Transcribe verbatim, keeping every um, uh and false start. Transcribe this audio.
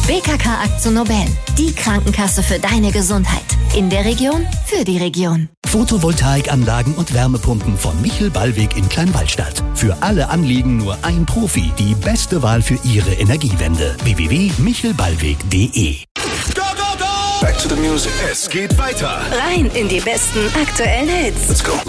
B K K AkzoNobel, die Krankenkasse für deine Gesundheit. In der Region, für die Region. Photovoltaikanlagen und Wärmepumpen von Michel Ballweg in Kleinwallstadt. Für alle Anliegen nur ein Profi. Die beste Wahl für Ihre Energiewende. w w w punkt michel ballweg punkt de Go, go, go! Back to the music. Es geht weiter. Rein in die besten aktuellen Hits. Let's go.